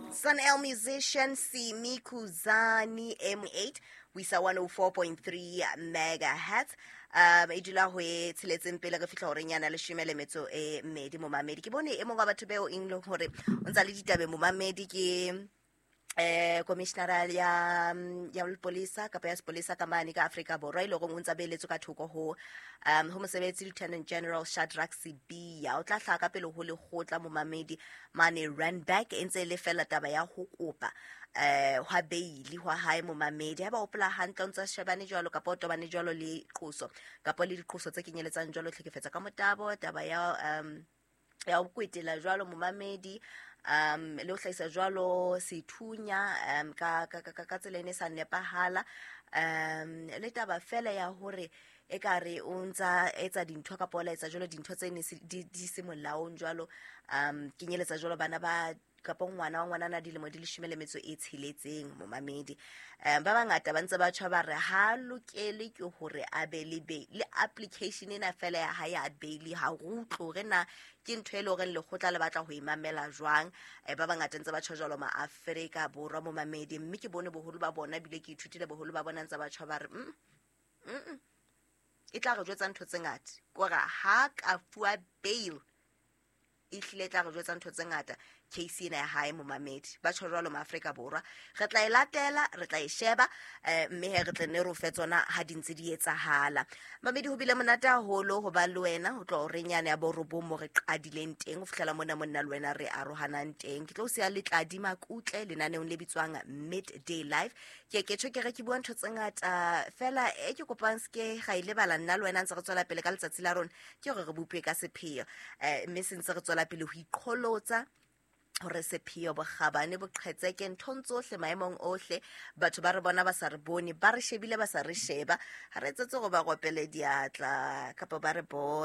Sun L musician Simi Kuzani M8 wisa 104.3 megahertz e dula ho e tsheletseng pele re fihla horeng yana le shimele metso e medi mo mamedi ke bone e mongwa batho beo eng le hore o ntsa le ditabe mo mamedi ke commissioner ya polisa kapa ya polisa ka mane ka Africa Borwa ile go ntsa beeletso ka thoko ho mosebetsi Lieutenant General Shadrack Sibiya o tla hlaka pele ho le gotla mo mamedi mane run back entse le fela taba ya ho kopa hwa beili hwa hae mo mamedi ha ba opela hantle ntse shebane jwalo kapa tobane jwalo le qoso kapa le diqoso tse kenyeletsang jwalo tlhekefetsa ka motabo taba ya o kwetela jwalo mo mamedi le o hlaisa jwalo sethunya ka tsela ene sa nepahala le taba fela ya hore e kare o ntsa etsa dintho ka pola etsa jwalo dintho tse ne di se molaong jwalo kenyeletsa jwalo bana ba kapa ngwana wa ngwana na dilemo di leshimele metso e tsheletseng mo mamedi ba bangata ba ntse ba tshwa ba re ha lokele ke hore a be le application ena fela ya hae a bail ha go tlore na ke ntho e le gore le gotla le batla go imamela jwang ba bangata ntse ba tshwa jalo ma Africa Borwa mo mamedi mme ke bone boholo ba bona bile ke ithutile boholo ba bona ntse ba tshwa ba re e tla re jwetsa ntho tse ngata gore ha ka fuwa bail e hlile tla re jwetsa ntho tse ngata case ena ya hae mo mamedi ba tshwarelo ma Africa Borwa re tla e latela re tla e sheba mme he re tle ne ro fetsona ha dintse di etsahala mamedi ho bile monata holo ho ba le wena ho tlo o renyane ya borobo mo re qadileng teng ho fihlela mona monna le wena re arohanang teng ke tlo se ya le tladi makutle lenaneong le bitswang midday live ke tshwe ke re ke bua ntho tse ngata fela e ke kopang ske ga ile bala nna le wena ntse re tswela pele ka letsatsi la rona ke gore re bupwe ka sepheo mme sentse re tswela pele ho iqholotsa hore sepheo bogabane boqhetseke nthong tsohle maemong ohle batho ba re bona ba sa re bone ba re shebile ba sa re sheba ha re tsetse go ba gopele diatla kapa ba re